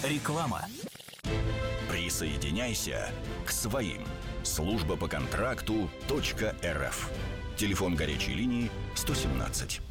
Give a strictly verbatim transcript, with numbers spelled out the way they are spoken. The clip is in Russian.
Реклама. Присоединяйся к своим. Служба по контракту .рф. Телефон горячей линии сто семнадцать.